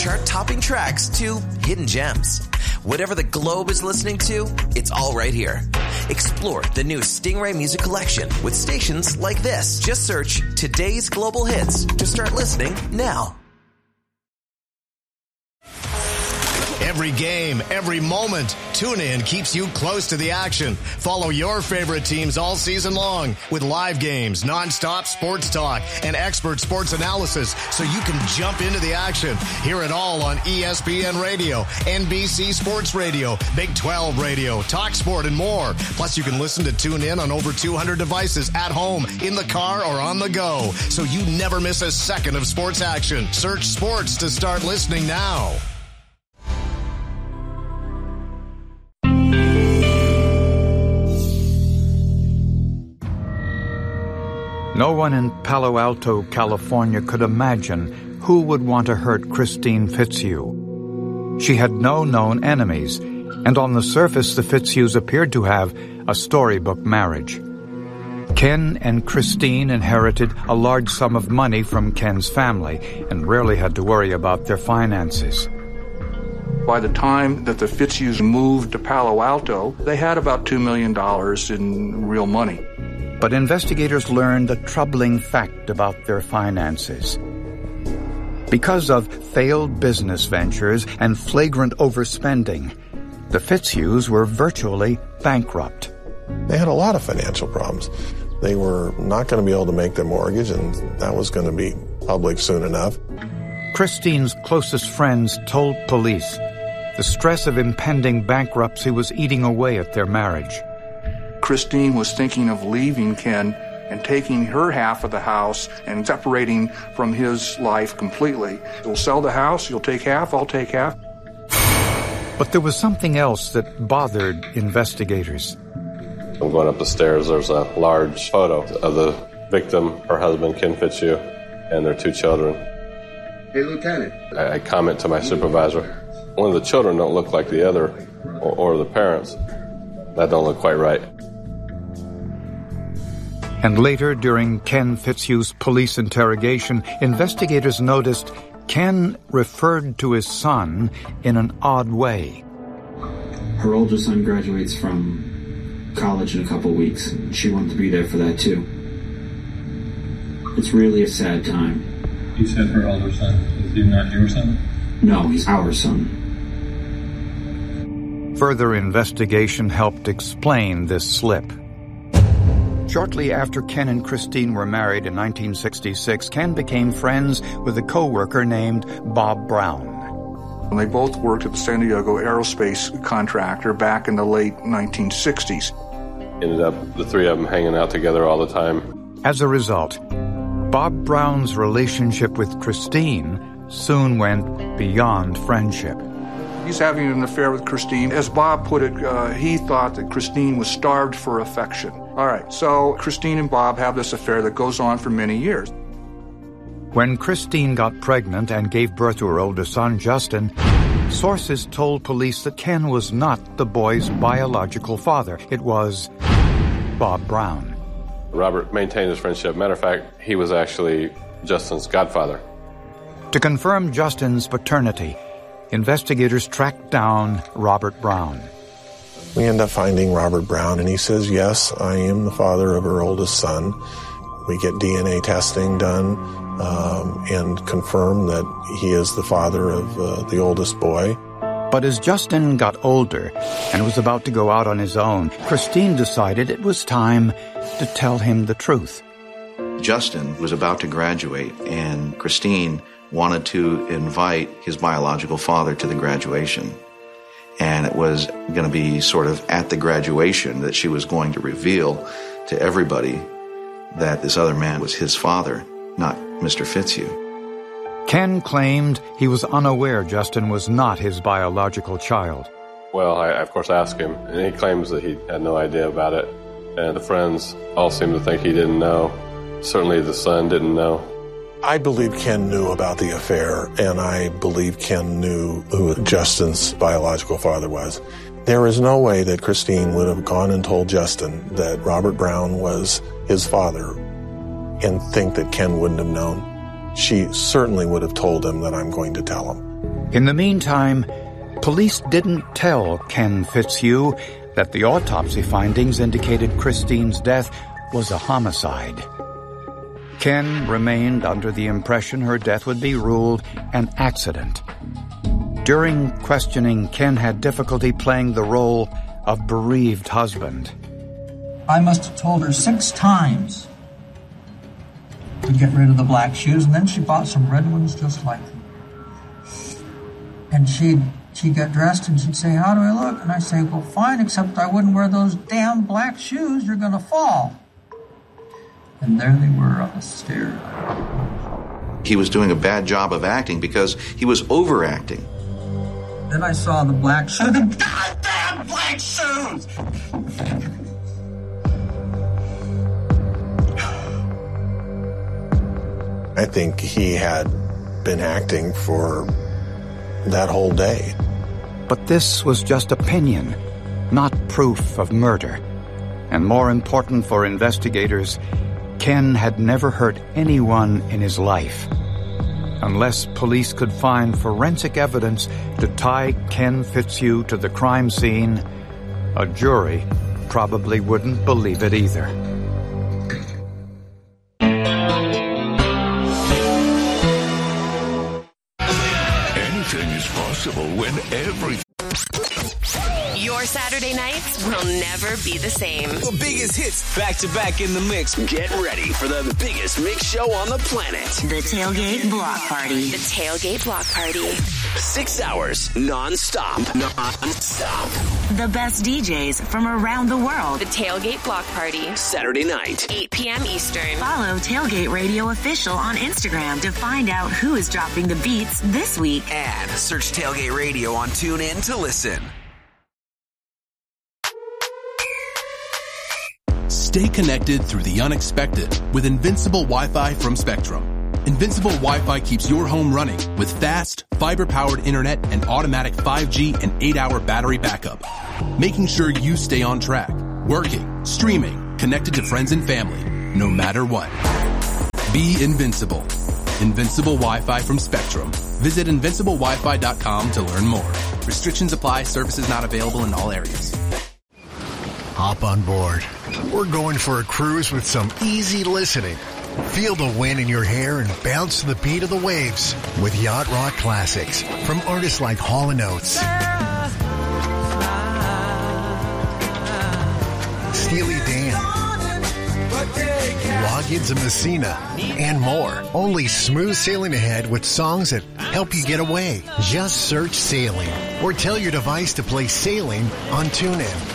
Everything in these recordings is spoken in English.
chart-topping tracks to hidden gems. Whatever the globe is listening to, it's all right here. Explore the new Stingray Music Collection with stations like this. Just search Today's Global Hits to start listening now. Every game, every moment, TuneIn keeps you close to the action. Follow your favorite teams all season long with live games, nonstop sports talk, and expert sports analysis so you can jump into the action. Hear it all on ESPN Radio, NBC Sports Radio, Big 12 Radio, TalkSport, and more. Plus, you can listen to TuneIn on over 200 devices at home, in the car, or on the go, so you never miss a second of sports action. Search sports to start listening now. No one in Palo Alto, California could imagine who would want to hurt Christine Fitzhugh. She had no known enemies, and on the surface the Fitzhughs appeared to have a storybook marriage. Ken and Christine inherited a large sum of money from Ken's family and rarely had to worry about their finances. By the time that the Fitzhughs moved to Palo Alto, they had about $2 million in real money. But investigators learned a troubling fact about their finances. Because of failed business ventures and flagrant overspending, the Fitzhughs were virtually bankrupt. They had a lot of financial problems. They were not going to be able to make their mortgage, and that was going to be public soon enough. Christine's closest friends told police the stress of impending bankruptcy was eating away at their marriage. Christine was thinking of leaving Ken and taking her half of the house and separating from his life completely. He'll sell the house, you'll take half, I'll take half. But there was something else that bothered investigators. I'm going up the stairs, there's a large photo of the victim, her husband, Ken Fitzhugh, and their 2 children. Hey, Lieutenant. I comment to my supervisor, one of the children don't look like the other, or the parents. That don't look quite right. And later, during Ken Fitzhugh's police interrogation, investigators noticed Ken referred to his son in an odd way. Her older son graduates from college in a couple weeks, and she wanted to be there for that too. It's really a sad time. You said her older son. Is he not your son? No, he's our son. Further investigation helped explain this slip. Shortly after Ken and Christine were married in 1966, Ken became friends with a co-worker named Bob Brown. And they both worked at the San Diego Aerospace contractor back in the late 1960s. Ended up the 3 of them hanging out together all the time. As a result, Bob Brown's relationship with Christine soon went beyond friendship. He's having an affair with Christine. As Bob put it, he thought that Christine was starved for affection. All right, so Christine and Bob have this affair that goes on for many years. When Christine got pregnant and gave birth to her older son, Justin, sources told police that Ken was not the boy's biological father. It was Bob Brown. Robert maintained his friendship. Matter of fact, he was actually Justin's godfather. To confirm Justin's paternity, investigators tracked down Robert Brown. We end up finding Robert Brown, and he says, yes, I am the father of her oldest son. We get DNA testing done and confirm that he is the father of the oldest boy. But as Justin got older and was about to go out on his own, Christine decided it was time to tell him the truth. Justin was about to graduate, and Christine wanted to invite his biological father to the graduation. And it was going to be sort of at the graduation that she was going to reveal to everybody that this other man was his father, not Mr. Fitzhugh. Ken claimed he was unaware Justin was not his biological child. Well, I of course asked him, and he claims that he had no idea about it. And the friends all seem to think he didn't know. Certainly the son didn't know. I believe Ken knew about the affair, and I believe Ken knew who Justin's biological father was. There is no way that Christine would have gone and told Justin that Robert Brown was his father and think that Ken wouldn't have known. She certainly would have told him that I'm going to tell him. In the meantime, police didn't tell Ken Fitzhugh that the autopsy findings indicated Christine's death was a homicide. Ken remained under the impression her death would be ruled an accident. During questioning, Ken had difficulty playing the role of bereaved husband. I must have told her 6 times to get rid of the black shoes, and then she bought some red ones just like them. And she'd get dressed and she'd say, "How do I look?" And I'd say, "Well, fine, except I wouldn't wear those damn black shoes. You're going to fall." And there they were on the stairs. He was doing a bad job of acting because he was overacting. Then I saw the black shoes. The goddamn black shoes! I think he had been acting for that whole day. But this was just opinion, not proof of murder. And more important for investigators, Ken had never hurt anyone in his life. Unless police could find forensic evidence to tie Ken Fitzhugh to the crime scene, a jury probably wouldn't believe it either. Anything is possible when everything... Your Saturday nights will never be the same. The biggest hits back to back in the mix. Get ready for the biggest mix show on the planet. The Tailgate Block Party. The Tailgate Block Party. 6 hours non-stop. Non-stop. The best DJs from around the world. The Tailgate Block Party. Saturday night. 8 p.m. Eastern. Follow Tailgate Radio Official on Instagram to find out who is dropping the beats this week. And search Tailgate Radio on TuneIn to listen. Stay connected through the unexpected with Invincible Wi-Fi from Spectrum. Invincible Wi-Fi keeps your home running with fast, fiber-powered internet and automatic 5G and 8-hour battery backup, making sure you stay on track, working, streaming, connected to friends and family, no matter what. Be invincible. Invincible Wi-Fi from Spectrum. Visit invinciblewifi.com to learn more. Restrictions apply. Services not available in all areas. Hop on board. We're going for a cruise with some easy listening. Feel the wind in your hair and bounce to the beat of the waves with Yacht Rock classics from artists like Hall & Oates, Steely Dan, Loggins and Messina, and more. Only smooth sailing ahead with songs that help you get away. Just search Sailing or tell your device to play Sailing on TuneIn.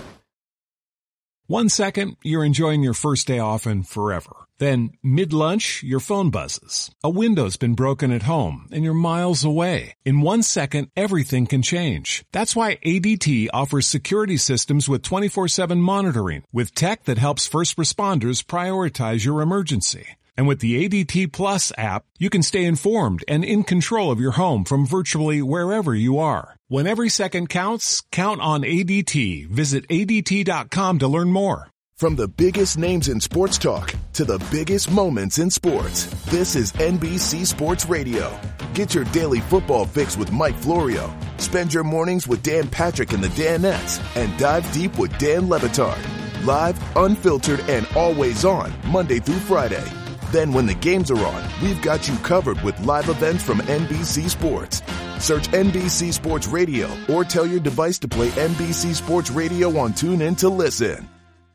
1 second, you're enjoying your first day off and forever. Then, mid-lunch, your phone buzzes. A window's been broken at home, and you're miles away. In 1 second, everything can change. That's why ADT offers security systems with 24/7 monitoring, with tech that helps first responders prioritize your emergency. And with the ADT Plus app, you can stay informed and in control of your home from virtually wherever you are. When every second counts, count on ADT. Visit ADT.com to learn more. From the biggest names in sports talk to the biggest moments in sports, this is NBC Sports Radio. Get your daily football fix with Mike Florio. Spend your mornings with Dan Patrick and the Danettes and dive deep with Dan Le Batard. Live, unfiltered, and always on, Monday through Friday. Then when the games are on, we've got you covered with live events from NBC Sports. Search NBC Sports Radio or tell your device to play NBC Sports Radio on TuneIn to listen.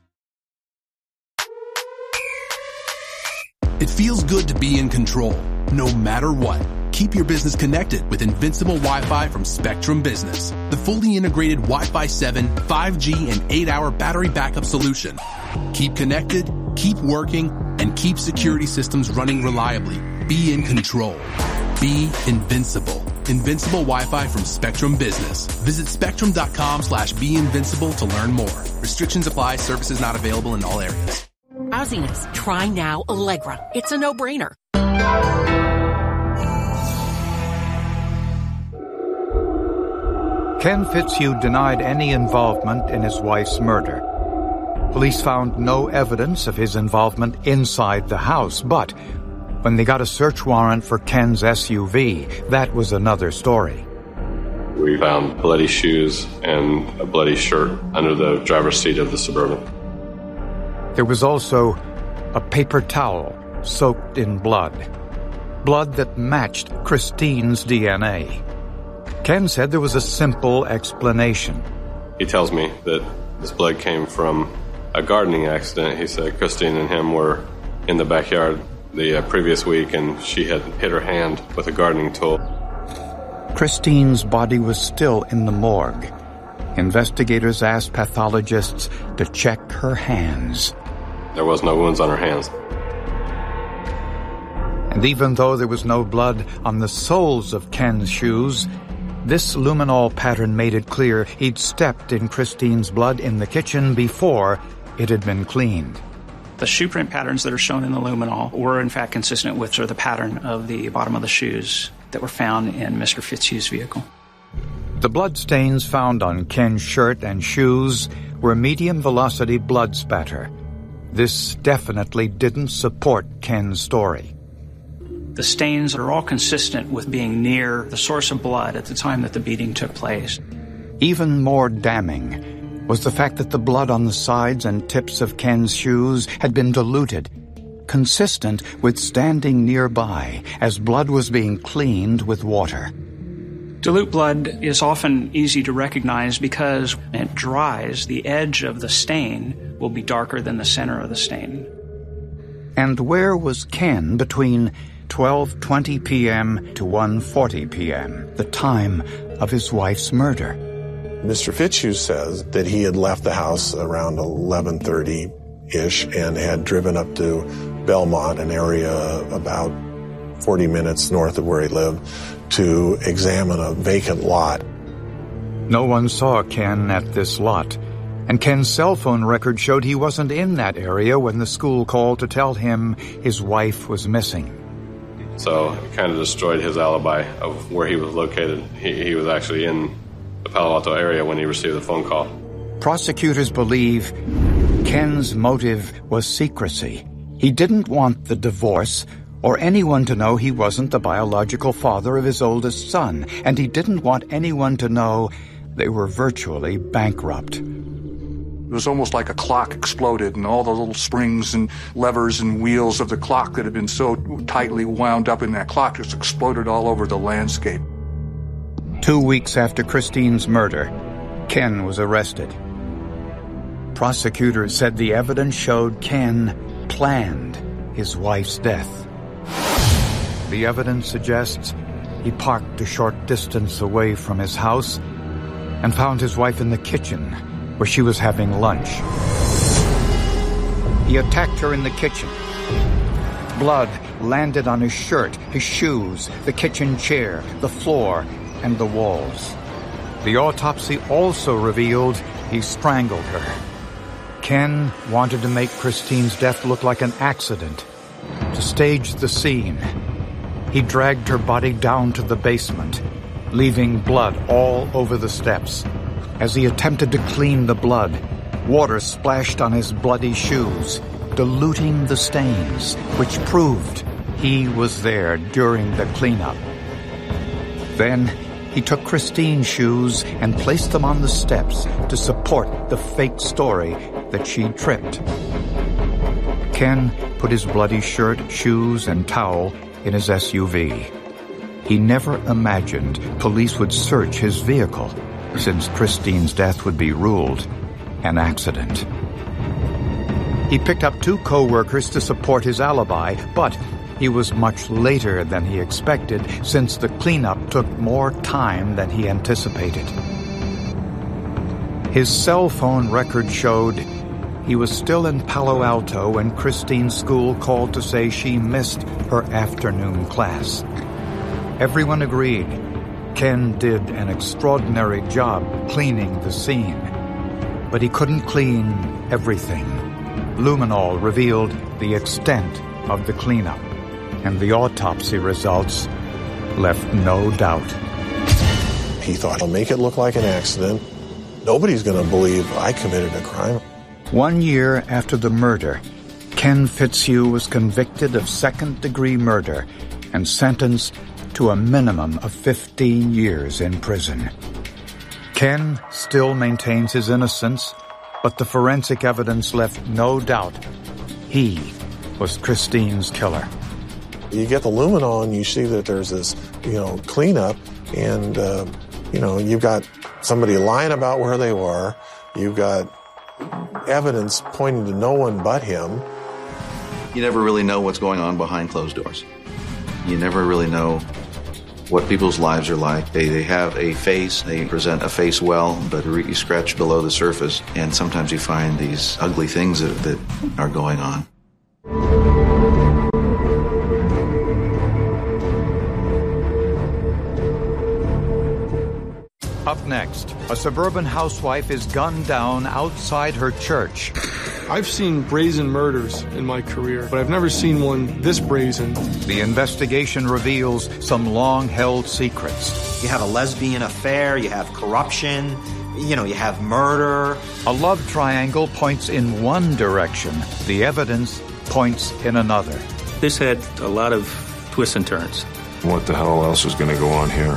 It feels good to be in control, no matter what. Keep your business connected with Invincible Wi-Fi from Spectrum Business, the fully integrated Wi-Fi 7, 5G, and 8-hour battery backup solution. Keep connected, keep working, and keep security systems running reliably. Be in control. Be invincible. Invincible Wi-Fi from Spectrum Business. Visit spectrum.com/beinvincible to learn more. Restrictions apply. Services not available in all areas. Aussies, try now Allegra. It's a no-brainer. Ken Fitzhugh denied any involvement in his wife's murder. Police found no evidence of his involvement inside the house, but When they got a search warrant for Ken's SUV, that was another story. We found bloody shoes and a bloody shirt under the driver's seat of the Suburban. There was also a paper towel soaked in blood. Blood that matched Christine's DNA. Ken said there was a simple explanation. He tells me that this blood came from a gardening accident. He said Christine and him were in the backyard the previous week, and she had hit her hand with a gardening tool. Christine's body was still in the morgue. Investigators asked pathologists to check her hands. There was no wounds on her hands. And even though there was no blood on the soles of Ken's shoes, this luminol pattern made it clear he'd stepped in Christine's blood in the kitchen before it had been cleaned. The shoe print patterns that are shown in the luminol were in fact consistent with the pattern of the bottom of the shoes that were found in Mr. Fitzhugh's vehicle. The blood stains found on Ken's shirt and shoes were medium-velocity blood spatter. This definitely didn't support Ken's story. The stains are all consistent with being near the source of blood at the time that the beating took place. Even more damning was the fact that the blood on the sides and tips of Ken's shoes had been diluted, consistent with standing nearby as blood was being cleaned with water. Dilute blood is often easy to recognize because when it dries, the edge of the stain will be darker than the center of the stain. And where was Ken between 12:20 p.m. to 1:40 p.m., the time of his wife's murder? Mr. Fitzhugh says that he had left the house around 11:30-ish and had driven up to Belmont, an area about 40 minutes north of where he lived, to examine a vacant lot. No one saw Ken at this lot, and Ken's cell phone record showed he wasn't in that area when the school called to tell him his wife was missing. So it kind of destroyed his alibi of where he was located. He was actually in the Palo Alto area when he received the phone call. Prosecutors believe Ken's motive was secrecy. He didn't want the divorce or anyone to know he wasn't the biological father of his oldest son, and he didn't want anyone to know they were virtually bankrupt. It was almost like a clock exploded, and all the little springs and levers and wheels of the clock that had been so tightly wound up in that clock just exploded all over the landscape. 2 weeks after Christine's murder, Ken was arrested. Prosecutors said the evidence showed Ken planned his wife's death. The evidence suggests he parked a short distance away from his house and found his wife in the kitchen where she was having lunch. He attacked her in the kitchen. Blood landed on his shirt, his shoes, the kitchen chair, the floor, and the walls. The autopsy also revealed he strangled her. Ken wanted to make Christine's death look like an accident. To stage the scene, he dragged her body down to the basement, leaving blood all over the steps. As he attempted to clean the blood, water splashed on his bloody shoes, diluting the stains, which proved he was there during the cleanup. Then he took Christine's shoes and placed them on the steps to support the fake story that she'd tripped. Ken put his bloody shirt, shoes, and towel in his SUV. He never imagined police would search his vehicle, since Christine's death would be ruled an accident. He picked up 2 co-workers to support his alibi, but he was much later than he expected, since the cleanup took more time than he anticipated. His cell phone record showed he was still in Palo Alto when Christine's school called to say she missed her afternoon class. Everyone agreed Ken did an extraordinary job cleaning the scene, but he couldn't clean everything. Luminol revealed the extent of the cleanup, and the autopsy results left no doubt. He thought, I'll make it look like an accident. Nobody's going to believe I committed a crime. 1 year after the murder, Ken Fitzhugh was convicted of second-degree murder and sentenced to a minimum of 15 years in prison. Ken still maintains his innocence, but the forensic evidence left no doubt he was Christine's killer. You get the luminol and you see that there's this, cleanup, and, you've got somebody lying about where they were. You've got evidence pointing to no one but him. You never really know what's going on behind closed doors. You never really know what people's lives are like. They have a face, they present a face well, but you scratch below the surface, and sometimes you find these ugly things that are going on. Up next, a suburban housewife is gunned down outside her church. I've seen brazen murders in my career, but I've never seen one this brazen. The investigation reveals some long-held secrets. You have a lesbian affair, you have corruption, you have murder. A love triangle points in one direction. The evidence points in another. This had a lot of twists and turns. What the hell else is going to go on here?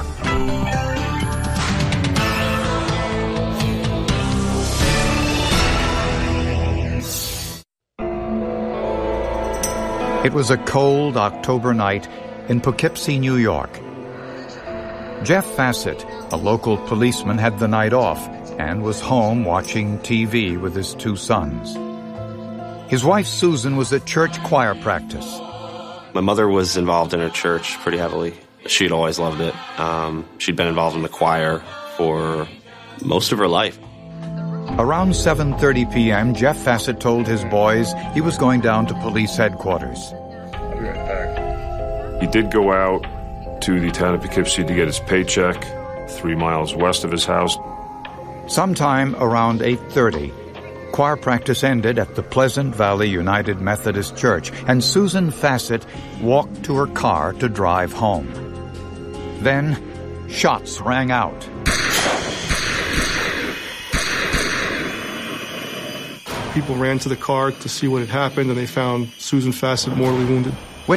It was a cold October night in Poughkeepsie, New York. Jeff Fassett, a local policeman, had the night off and was home watching TV with his two sons. His wife, Susan, was at church choir practice. My mother was involved in her church pretty heavily. She'd always loved it. She'd been involved in the choir for most of her life. Around 7:30 p.m., Jeff Fassett told his boys he was going down to police headquarters. I'll be right back. He did go out to the town of Poughkeepsie to get his paycheck, 3 miles west of his house. Sometime around 8:30, choir practice ended at the Pleasant Valley United Methodist Church, and Susan Fassett walked to her car to drive home. Then, shots rang out. People ran to the car to see what had happened, and they found Susan Fassett mortally wounded.